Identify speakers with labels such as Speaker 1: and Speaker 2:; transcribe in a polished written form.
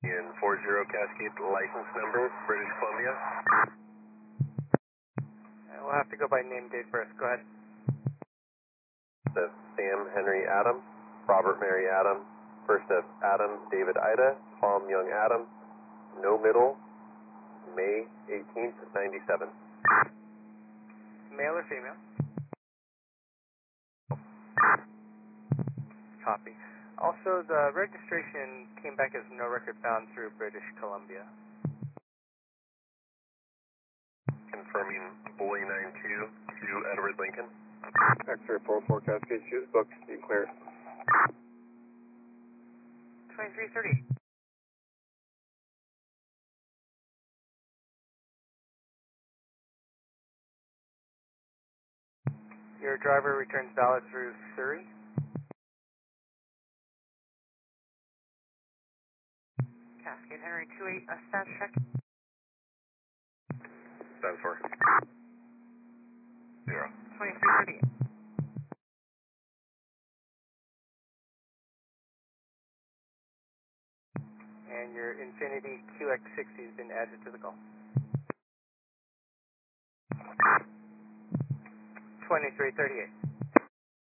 Speaker 1: In 40 Cascade, license number, British Columbia.
Speaker 2: We'll have to go by name, date, birth. Go ahead.
Speaker 1: The Sam Henry Adam, Robert Mary Adam, first of Adam David Ida, Palm Young Adam, no middle, May 18th, 97.
Speaker 2: Male or female? Copy. Also, the registration came back as no record found through British Columbia.
Speaker 1: Confirming Bully 92 to Edward Lincoln.
Speaker 3: X-ray 44 Cascade, shoes booked, you clear.
Speaker 2: 2330. Your driver returns valid through Surrey. Cascade Henry 28, status check.
Speaker 1: Status 4. 0.
Speaker 2: 2330. And your Infiniti QX60 has been added to the call. 2338.